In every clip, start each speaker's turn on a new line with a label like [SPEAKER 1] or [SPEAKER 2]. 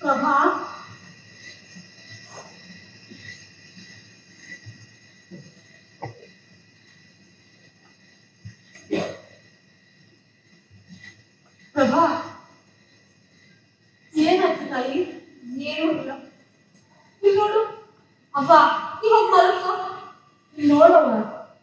[SPEAKER 1] ಪ್ರಭಾ, ಪ್ರಭಾ, ಏನಾಯ್ತು ತಾಯಿ?
[SPEAKER 2] ಏನು ಇಲ್ಲ.
[SPEAKER 1] ಇಲ್ಲಿ ನೋಡು. ಅವ್ವ, ಇವಾಗ ಮಲಗು. ಇಲ್ಲಿ ನೋಡವ್ವ.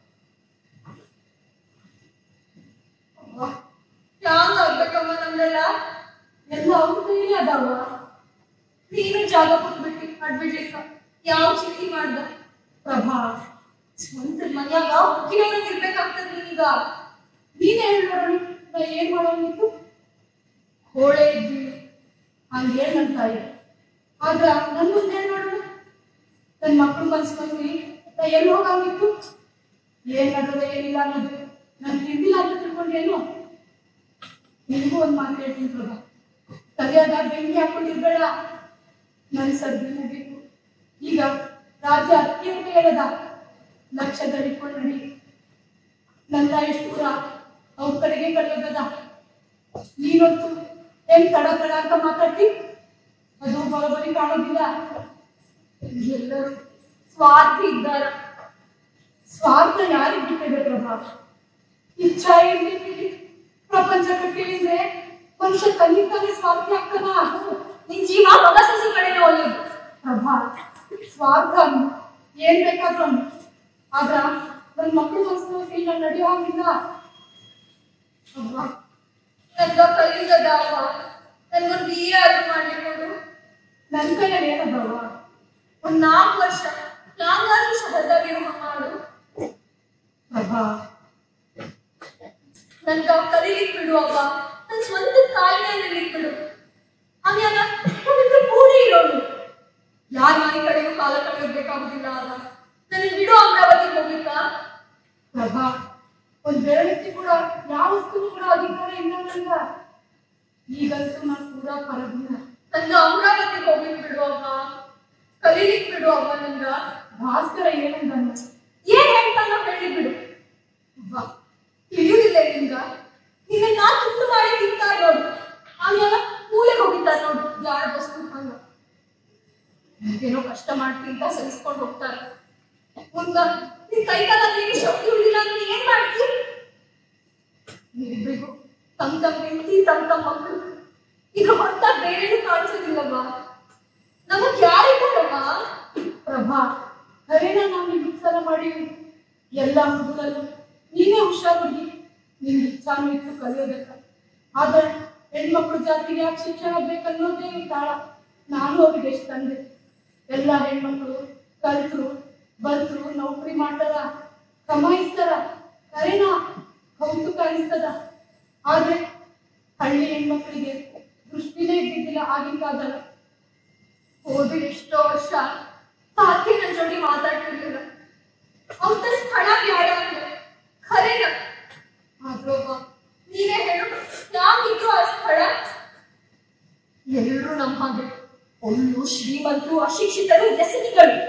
[SPEAKER 2] ಹ್ಯಾಂಗ ಆಗ್ಬೇಕಮ್ಮ ನಮ್ದೆಲ್ಲ?
[SPEAKER 1] ಎಲ್ಲ ಅವ್ರ ಕೈಲಿ ಅದಾವ.
[SPEAKER 2] ನೀನು ಜಾಗ ಕೊಟ್ಬಿಟ್ಟು ಅಡ್ಬಿಡ್ಲಿಕ್ಕ ಯಾವ ಚಿಂತೆ ಮಾಡ್ದ?
[SPEAKER 1] ಪ್ರಭಾ,
[SPEAKER 2] ಸ್ವಂತ ಮನ್ಯಾಗ ಹುಟ್ಟಿನವ್ರಂಗ್ ಇರ್ಬೇಕಾಗ್ತದ ನೀನೀಗ.
[SPEAKER 1] ನೀನೇ ಹೇಳೋಣ, ನಾ ಏನ್ ಮಾಡೋನಿತ್ತು?
[SPEAKER 2] ಹೋಳೆ ಇದ್ದಿ.
[SPEAKER 1] ಹಂಗ ಹೇಳ ನನ್ ತಾಯಿ. ಆದ್ರ ನನ್ ಮುಂದೆ ಏನ್ ಮಾಡೋಣ? ನನ್ ಮಕ್ಳು ಮನ್ಸ್ಕೊಂಡ್ವಿ, ನಾ ಎಲ್ಲಿ ಹೋಗಂಗಿತ್ತು? ಏನ್ ನಡೆದ ಏನಿಲ್ಲ ಅನ್ನೋದು ನನ್ ತಿಂದಿಲ್ಲ ಅಂತ ತಿಳ್ಕೊಂಡೇನು? ನಿನಗೂ ಒಂದ್ ಮಾತು ಹೇಳ್ತೀನಿ ಪ್ರಭಾ, ತಲೆಯಾಗ ಬೆಂಕಿ ಹಾಕೊಂಡಿರ್ಬೇಡ. ನನ್ ಸರ್ದಿ ಮುಗೀತು. ಈಗ ರಾಜ್ಯ ಅತ್ಯಂತ ಹೇಳದ ಲಕ್ಷದಲ್ಲಿಟ್ಕೊಂಡು ನಡಿ. ನನ್ನ ಎಷ್ಟು ಕೂಡ ಅವ್ರ ಕಡೆಗೆ ಕಳೆಯೋದದ. ನೀನೊತ್ತು ಏನ್ ತಡ ತಡ ಅಂತ ಮಾತಾಡ್ತಿ? ಅದು ಬರೋಬರಿ ಕಾಣೋದಿಲ್ಲ.
[SPEAKER 2] ಎಲ್ಲರೂ ಸ್ವಾರ್ಥಿ ಇದ್ದಾರ.
[SPEAKER 1] ಸ್ವಾರ್ಥ ಯಾರಿಗೆ ಬಿಟ್ಟಿದೆ ಪ್ರಭಾ? ಇಚ್ಛಾ ಇರ್ಲಿ ಪ್ರಪಂಚ ಕಟ್ಟಿದ್ರೆ ಮನುಷ್ಯ ತನ್ನಿಂತಾನೆ ಸ್ವಾರ್ಥಿ ಆಗ್ತಾನ.
[SPEAKER 2] ನಿನ್ ಜೀವ ಮಗ ಸಸಿ ಕಡೆನೇ ಒಳ್ಳೆಯದು.
[SPEAKER 1] ಪ್ರಭಾ, ಸ್ವಾರ್ಥ ಏನ್ ಬೇಕಾದ್ರೂ ಆದ್ರ ನನ್ ಮಕ್ಕಳು ಮನಸ್ಸು ನಾನು ನಡೆಯೋ ಹಾಗಿಲ್ಲ.
[SPEAKER 2] ನನ್ಗ ಕಲಿಯುವುದ ಅಲ್ವಾ? ನನ್ಗೊಂದು ಆದ್ರೂ ಮಾಡ್ಲಿಕ್ಕೋದು.
[SPEAKER 1] ನನ್ ಕೈಯಲ್ಲಿ ಏನದವ?
[SPEAKER 2] ಒಂದ್ 4 ವರ್ಷ ನಾಂಗಾದ್ರೂ ಶಹದ್ದಾಗಿರೋ ಮಾಡು.
[SPEAKER 1] ಪ್ರಭಾ,
[SPEAKER 2] ನನ್ಗ ಕಲೀಲಿಕ್ ಬಿಡು ಅವ್ವ. ನನ್ ಸ್ವಂತ ಕಾಲಿನಲ್ಲಿ ಬಿಡು. ಆಮ್ಯಾಲ ಪವಿತ್ರ ಪೂರಿ ಇರೋನು. ಯಾರ ಮನೆ ಕಡೆಗೂ ಕಾಲ ಕಳೆಯೋಗ್ಬೇಕಾಗುದಿಲ್ಲ ಅಲ್ಲ. ನನಗೆ ಬಿಡು ಅಮರಾವತಿಗೆ ಹೋಗ್ಲಿಕ್ಕ.
[SPEAKER 1] ಪ್ರಭಾ, ಒಂದ್ ಬೆರಳಿಗೆ ಕೂಡ ಯಾವ ವಸ್ತುನು ಕೂಡ ಅಧಿಕಾರ ಇಲ್ಲ ನಂಗ. ಈಗಂತೂ ನಾನು ಕೂಡ ಪರದಿನ.
[SPEAKER 2] ನನ್ಗ ಅಮರಾವತಿಗೆ ಹೋಗ್ಲಿಕ್ ಬಿಡು ಅವ್ವ. ಕಲೀಲಿಕ್ ಬಿಡು ಅವ್ವ. ನನ್ಗ
[SPEAKER 1] ಭಾಸ್ಕರ ಏನಂದಾನ?
[SPEAKER 2] ಏನ್ ಹೇಳ್ತಾನ ಹೇಳಿ ಬಿಡು. ಅವ್ವ, ತಿಳಿಯುವುದಿಲ್ಲ ನಿನ್ಗ? ನಿನ್ನ ತುತ್ತು ಮಾಡಿ ತಿಂತಾರ ನೋಡು. ಆಮೇಲೆ ಮೂಲೆಗೆ ಹೋಗಿತ್ತಾರ ನೋಡು ಯಾರ ವಸ್ತು ಹಂಗ. ಏನೋ ಕಷ್ಟ ಮಾಡ್ತಿ ಅಂತ ಸಹಿಸ್ಕೊಂಡು ಹೋಗ್ತಾರೆ. ಮುಂದ ನಿನ್ ಕೈ ಕಾಲಲ್ಲಿ ಶಕ್ತಿ ಉಳಿಲ್ಲ ಅಂದ್ರೆ ಏನ್ ಮಾಡ್ತಿ? ನೀವಿಬ್ರಿಗೂ ತಮ್ಮ ಹೆಂಡತಿ ತಮ್ಮ ಮಕ್ಕಳು ಇದ್ರ ಹೊತ್ತ ಬೇರೇನು ಕಾಣಿಸೋದಿಲ್ಲವ್ವ. ನಮಗ್ ಯಾರಿದ್ದಾರಮ್ಮ?
[SPEAKER 1] ಪ್ರಭಾ, ಖರೇನ ನಾವು ವಿಚಾರ ಮಾಡಿವಿ. ಎಲ್ಲ ಮಗುಳಲ್ಲೂ ನೀನೇ ಹುಷಾರಾಗಿ ನಿನ್ ಇಚ್ಛಾನು ಇತ್ತು ಕಲಿಯೋದಕ್ಕ. ಆದ್ರೆ ಹೆಣ್ಮಕ್ಳು ಜಾತಿಗೆ ಯಾಕೆ ಶಿಕ್ಷಣ ಬೇಕನ್ನೋದೇ ತಾಳ. ನಾನು ಅವ್ರಿಗೆ ಎಷ್ಟು ತಂದೆ. ಎಲ್ಲ ಹೆಣ್ಮಕ್ಳು ಕಲ್ತರು ಬಲ್ತರು ನೌಕರಿ ಮಾಡ್ತಾರ, ಕಮಾಯಿಸ್ತಾರ. ಖರೇನ ಕೌತುಕ ಅನಿಸ್ತದ. ಆದ್ರೆ ಹಳ್ಳಿ ಹೆಣ್ಮಕ್ಳಿಗೆ ದೃಷ್ಟಿನೇ ಇದ್ದಿದ್ದಿಲ್ಲ ಆಗಿನ ಕಾಲದಾಗ.
[SPEAKER 2] ಹೋದ ಎಷ್ಟೋ ವರ್ಷ ಸಾಧ್ಯ ನನ್ನ ಜೋಡಿ ಮಾತಾಡ್ತಿರ್ಲಿಲ್ಲ. ಅವ್ರ ಸ್ಥಳ ಬ್ಯಾಡ ಅಂದ್ರೆ ಖರೇನ. ಆದ್ರೊಬ್ಬ ನೀನೇ ಹೇಳು, ಯಾಕಿದ್ರು ಆ ಸ್ಥಳ? ಎಲ್ರು ನಮ್ಮ ಹಾಗೆ ಒಳ್ಳು ಶ್ರೀಮಂತರು ಅಶಿಕ್ಷಿತರು ವ್ಯಸನಿಗಳು.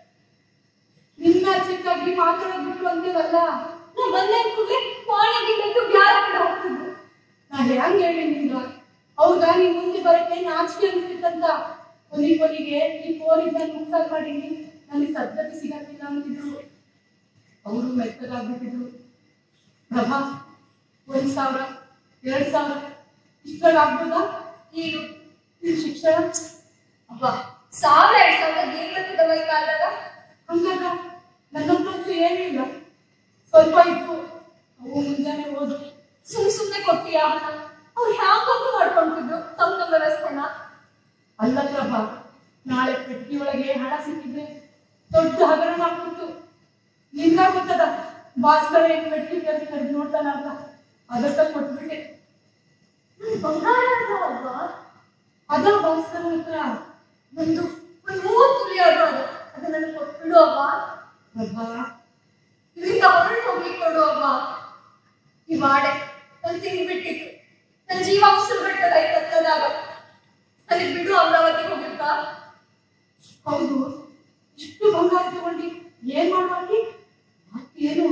[SPEAKER 1] ನಿನ್ನ ಚಿಕ್ಕಾಗಿ ಮಾತಾಡೋದ್ ಬಿಟ್ಟು ಅಂತೀವಲ್ಲ.
[SPEAKER 2] ನಾ ಬಂದೆ ಕೂಡಲೇ ಪಾಣಿಗಿಟ್ಟು ಬ್ಯಾರ ಕಡೆ ಹೋಗ್ತಿದ್ರು.
[SPEAKER 1] ನಾ ಹೆಂಗ್ ಹೇಳಿ ನಿಂಗ? ಅವ್ಗ ನೀನ್ ಮುಂದೆ ಬರಕ್ಕೆ ನಾಚಿಕೆ ಅನ್ಸ್ತಿತ್ತಂತ. ಕೊನೆಗೆ ಈ ಫೋನಿಂದ ಮುಕ್ಸಾಲ್ ಮಾಡೀನಿ, ನನಗೆ ಸದ್ಗತಿ ಸಿಗಕ್ಕಿಲ್ಲ ಅಂತಿದ್ರು. ಅವರು ಮೆತ್ತಗಾಗ್ಬಿಟ್ಟಿದ್ರು. ಪ್ರಭಾ, 1,000 2,000 ಇಷ್ಟೊಳಗಾಗ್ಬೋದಾ?
[SPEAKER 2] ಏನು
[SPEAKER 1] ನಿನ್ ಶಿಕ್ಷಣ?
[SPEAKER 2] ಅಬ್ಬ, 1,000-2,000 ಏನ್ ಬರ್ತದವ ಈ ಕಾಲದಾಗ?
[SPEAKER 1] ಹಂಗಾಗ ನನ್ನಂತೂ ಏನೂ ಇಲ್ಲ. ಸ್ವಲ್ಪ ಇತ್ತು, ಅವು ಮುಂಜಾನೆ ಹೋದ್ರು.
[SPEAKER 2] ಸುಮ್ನೆ ಕೊಟ್ಟಿಯ ಹಣ? ಅವ್ರು ಹ್ಯಾಂಗಂತೂ ಮಾಡ್ಕೊಂತಿದ್ರು ತಮ್ಮ ವ್ಯವಸ್ಥೆನ.
[SPEAKER 1] ಅಲ್ಲ ಪ್ರಭಾ, ನಾಳೆ ಪೆಟ್ಟಿಯೊಳಗೆ ಹಣ ಸಿಕ್ಕಿದ್ರೆ ದೊಡ್ಡ ಹಗರಣ ಆಗ್ತಿತ್ತು. ನಿಂಗ ಗೊತ್ತದ ಭಾಸ್ಕರ ಏನ್ ಪೆಟ್ಟಿ ಕರೆದು ನೋಡ್ತಾನ ಅಂತ. ಅದಕ್ಕ ಕೊಟ್ಬಿಟ್ಟೆ.
[SPEAKER 2] ಬಂಗಾರ ಅದ
[SPEAKER 1] ಅದ ಭಾಸ್ಕರ ಹತ್ರ
[SPEAKER 2] ಒಂದು 3 ತುಲಿ ಆದ್ರೂ ಅದು ನನಗೆ ಕೊಟ್ಬಿಡು ಅವ್ವ.
[SPEAKER 1] ಪ್ರಭಾ,
[SPEAKER 2] ಇದರಿಂದ ಹೊರಟು ಹೋಗ್ಲಿಕ್ಕೆ ಕೊಡು ಅವ್ವ. ಈ ವಾಡೆ ನನ್ ತಿಂದ್ಬಿಟ್ಟಿತ್ತು. ನನ್ನ ಜೀವ ಉಸಿರು ಬಿಟ್ಟದ ಈ ತತ್ತದಾಗ. ನನಗೆ ಬಿಡು ಅಮರಾವತಿಗೆ ಹೋಗ್ಲಿಕ್ಕ.
[SPEAKER 1] ಹೌದು, ಇಷ್ಟು ಬಂಗಾರ ತಗೊಂಡು ಏನ್ ಮಾಡುವಾಗಿ? ಮತ್ತೇನು?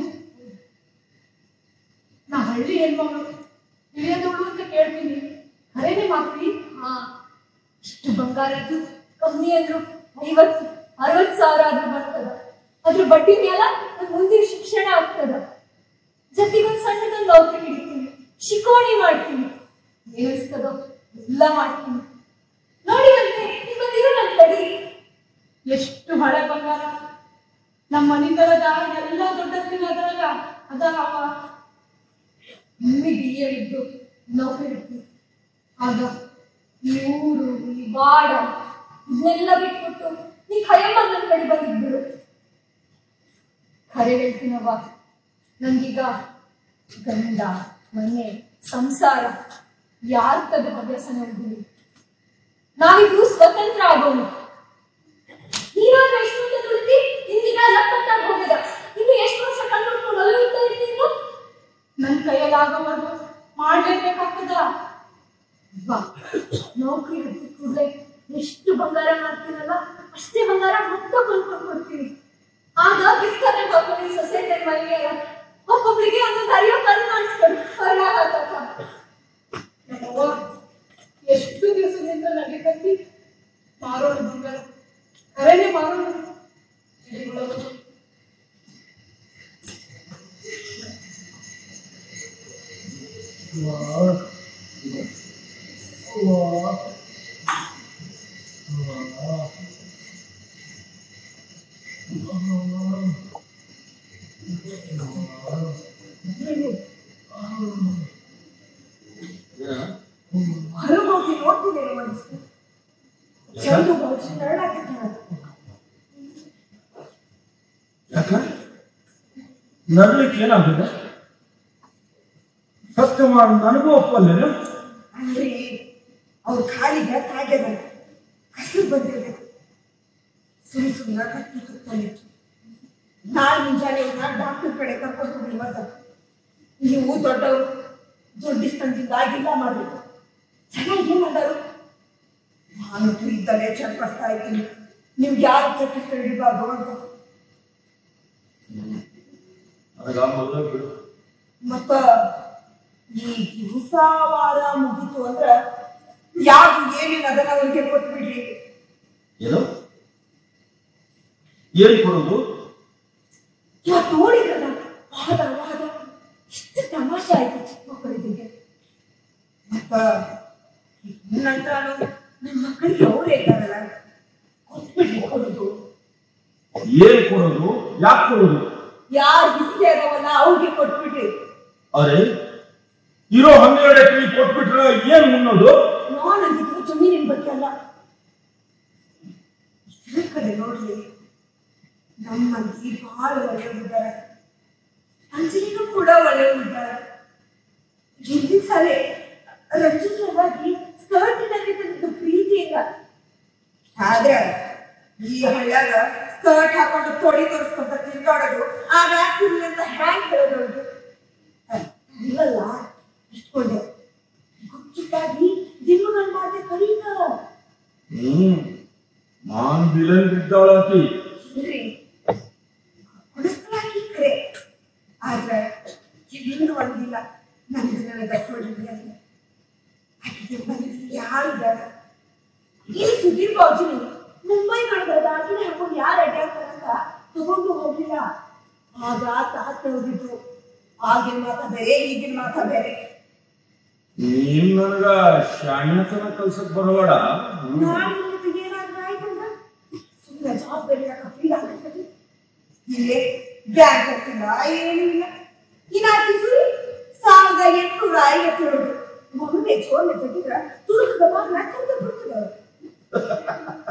[SPEAKER 1] ನಾ ಹಳ್ಳಿ ಹೆಣ್ಮಗಳು ತಿಳಿಯದವಳು ಅಂತ ಕೇಳ್ತೀನಿ. ಖರೇನೆ ಮಾಡ್ತಿ?
[SPEAKER 2] ಹಾ, ಇಷ್ಟು ಬಂಗಾರದ್ದು ಕಮ್ಮಿ ಅಂದ್ರು 50-60 ಸಾವಿರ ಆದ್ರೂ ಬರ್ತದ. ಅದ್ರ ಬಡ್ಡಿ ಮೇಲ ನನ್ ಮುಂದಿನ ಶಿಕ್ಷಣ ಆಗ್ತದ. ಜೊತೆಗೊಂದ್ ಸಣ್ಣದೊಂದು ನೌಕರಿ ಹಿಡಿತೀನಿ, ಶಿಕೋಣಿ ಮಾಡ್ತೀನಿ, ಏನಿಸ್ತದೋ ಎಲ್ಲ ಮಾಡ್ತೀನಿ. ನೋಡಿದಂತೆ ನಿಮ್ಮಂದಿರೋ ನನ್ ತಡಿ.
[SPEAKER 1] ಎಷ್ಟು ಹಳೆ ಬಂಗಾರ ನಮ್ಮ ಮನಿತರದ ಎಲ್ಲ ದೊಡ್ಡಸ್ತಿನ ಅದರಾಗ ಅದಾವ.
[SPEAKER 2] ನಿಮಗೆ ಇದ್ದು ನೌಕರಿ ಇರ್ತೀನಿ. ಆಗ ಈ ಊರು ಈ ಬಾಡ ಇದನ್ನೆಲ್ಲ ಬಿಟ್ಬಿಟ್ಟು ನೀ ಖಯಮ್ಮ ನನ್ನ ಕಡೆ ಬಂದಿದ್ಬಿಡು. ಖರೆ ಹೇಳ್ತೀನವ್ವ, ನಂಗೀಗ ಗಂಡ ಮನೆ ಸಂಸಾರ ಯಾರ ತದ ಹವ್ಯಾಸ ನೋಡಿದೀನಿ. ನಾವಿಬ್ರು ಸ್ವತಂತ್ರ ಆಗೋಣ. ನೀನಾದ್ರೂ ಎಷ್ಟು ಅಂತ ದುಡಿದಿ, ಇಂದಿನ 70 ಹೋಗಿದ. ಇನ್ನು ಎಷ್ಟು ವರ್ಷ ಕಂಡುಕೊಂಡು ಅಲ್ಲಿರ್ತಾ ಇರ್ತೀನಿ.
[SPEAKER 1] ನನ್ ಕೈಯಲ್ಲಿ ಆಗೋವರೆಗೂ ಮಾಡ್ಲೇಬೇಕಾಗ್ತದ.
[SPEAKER 2] ನೌಕರಿ ಹಿಡಿದ ಕೂಡಲೇ ಎಷ್ಟು ಬಂಗಾರ ಮಾಡ್ತೀನಲ್ಲ ಅಷ್ಟೇ ಬಂಗಾರ ಮೊತ್ತ ಕೊಂಡ್ಕೊಂಡು ಕೊಡ್ತೀನಿ. ಆಗ ಬಿಸ್ತಾರೆ ಹಾಕೊಂಡು ಸೊಸೈಟಿ ಮನೆಯ ಒಬ್ಬೊಬ್ಳಿಗೆ ಒಂದೊಂದು ಅರಿಯೋ ಕಣ್ಣು ಮಾಡಿಸ್ಕೊಂಡು
[SPEAKER 1] ಎಷ್ಟು ದಿವಸದಿಂದ ನಡೀತೈತಿ ಮಾರೋಣ ಬಂಗಾರ. ಕರೆನೆ ಮಾರೋಣ.
[SPEAKER 2] ಹೊರಗೋಗಿ ನೋಡ್ತಿದ್ದೇನೆ ಮನಸ್ಸು ಚಂದು ಭಾಷೆ
[SPEAKER 3] ಯಾಕ ನಡ್ಲಿಕ್ಕೆ ಏನಾಗಿದೆ? ಸತ್ಯ ಮಾಡಿ ನನಗೂ ಒಪ್ಪಲ್ಲೇನು?
[SPEAKER 4] ಅಂದ್ರೆ ಅವ್ರ ಕಾಲಿಗೆ ತಾಗ್ಯದ ಹಸಿರು ಬಂದಿರ್ಬೇಕು. ಸುಮ್ಮನೆ ಕಟ್ಟಿ ಸುತ್ತಲಿತ್ತು. ನಾಳೆ ಮುಂಜಾನೆ ಡಾಕ್ಟರ್ ಕಡೆ ಕರ್ಕೊಂಡು ಹೋಗಿ ಮತ್ತ ನೀವು ದೊಡ್ಡವರು ದುಡ್ಡು ತಂದಿಂದ ಆಗಿಲ್ಲ ಮಾಡ್ಬೇಕು. ಚೆನ್ನಾಗಿ ಏನ್ ಮಾಡೋರು? ನಾನು ಇದ್ದಲ್ಲೇ ಚರ್ಪಿಸ್ತಾ ಇದ್ದೀನಿ. ನಿಮ್ಗೆ ಯಾರು ಚರ್ಪಿಸ್ತಾ ಹಿಡಿಬಾರ್ದು ಅಂತ. ಮತ್ತ ಈ ದಿವಸ ವಾರ ಮುಗೀತು ಅಂದ್ರ ಯಾವ್ದು ಏನೇನು ಅದನ್ನ ಅವ್ರಿಗೆ ಕೊಟ್ಬಿಡ್ರಿ.
[SPEAKER 3] ಏನು ಏನ್ ಕೊಡೋದು?
[SPEAKER 4] ಇವತ್ತು ನೋಡಿದ್ರಲ್ಲ ವಾದ ವಾದ ಇಷ್ಟು ತಮಾಷೆ ಆಯ್ತು ಚಿಕ್ಕ ಮಕ್ಕಳಿಗೆ. ಮತ್ತ ನಂತರ ನಮ್ಮ ಮಕ್ಕಳಿಗೆ ಅವರೇ ಇದ್ದಾರಲ್ಲ ಕೊಟ್ಬಿಡ್ರಿ. ಕೊಡೋದು
[SPEAKER 3] ಏನ್ ಕೊಡೋದು? ಯಾಕೆ ಕೊಡೋದು?
[SPEAKER 4] ಯಾರು ಇಷ್ಟೇ ಅದವಲ್ಲ ಅವ್ರಿಗೆ ಕೊಟ್ಬಿಟ್ರಿ.
[SPEAKER 3] ಅರೆ ಇರೋ 12 ಎಕರೆ ಕೊಟ್ಬಿಟ್ರೆ ಏನ್ ಮುನ್ನೋದು?
[SPEAKER 4] ನೋಡಿದ್ರು ಜಮೀನಿನ ಬಗ್ಗೆ ಅಲ್ಲ. ಇದ್ರ ಕಡೆ ನೋಡ್ಲಿ, ನಮ್ಮಲ್ಲಿ ಬಹಳ ಒಳ್ಳೆಯವಿದ್ದಾರೆ, ಅಂಜಲಿನೂ ಕೂಡ ಒಳ್ಳೆಯವಿದ್ದಾರೆ. ಹಿಂದಿನ ಸಾಲೆ ರಂಜಿತವಾಗಿ ಸ್ಕರ್ಟಿನಲ್ಲಿ ತಂದಿದ್ದು ಪ್ರೀತಿಯಿಂದ. ಆದ್ರೆ ಈ ಹಳ್ಳ್ಯಾಗ ಸ್ಕರ್ಟ್ ಹಾಕೊಂಡು ತೊಡಿ ತೋರಿಸ್ಕೊಂತ ತಿರ್ಗಾಡೋದು ಆ ವ್ಯಾಸ್ತಿಲ್ಲ ಅಂತ ಹ್ಯಾಂಗ್ ಹೇಳೋದು ಇಲ್ಲಲ್ಲ. ಇಟ್ಕೊಂಡೆ ಗುಚ್ಚಿಟ್ಟಾಗಿ ದಿನಗಳು ಮಾಡದೆ ಕರೀತ
[SPEAKER 3] ನಾನ್ ಬಿಲನ್ ಬಿದ್ದವಳಂತಿ
[SPEAKER 4] ಹೊಡಿಸ್ಲಾಗಿ ಕರೆ. ಆದ್ರೆ ಇಲ್ಲಿಂದ ಒಂದಿಲ್ಲ ನನಗೆ ಗಟ್ಟೋಡಿದ್ರಿ ಅಂತ ಯಾರು ಬೇಡ. ಈ ಸುಧೀರ್ ಬಾಜುನಿ ಮುಂಬೈ ನೋಡ್ಬೋದ ಆಕಿನ ಹಾಕೊಂಡು ಯಾರು ಅಡ್ಡಾಡ್ತಾರಂತ ತಗೊಂಡು ಹೋಗಿಲ್ಲ. ಆಗ ತಾತ ಹೋಗಿದ್ರು. ಆಗಿನ ಮಾತ ಬೇರೆ ಈಗಿನ ಮಾತ ಬೇರೆ.
[SPEAKER 3] ನೀನ್ ನನಗ ಶಾಣ್ಯತನ ಕಲ್ಸಕ್ ಬರಬೇಡ.
[SPEAKER 4] ಏನಾದ್ರೂ ಆಯ್ತಂದ್ರ ಸುಮ್ಮನೆ ಜವಾಬ್ದಾರಿ ಫೀಲ್ ಆಗ್ತದೆ. ಇಲ್ಲೇ ಬ್ಯಾಂಕ್ ಹೋಗ್ತಿಲ್ಲ ಏನೂ ಇಲ್ಲ. ಇನ್ನಾಕಿ ಸುರಿ 1857 ಮೊನ್ನೆ ಚೋರ್ನೆ ತೆಗಿದ್ರ ತುಳುಕದ ಬಾಗ್ಲ ಬರ್ತದ.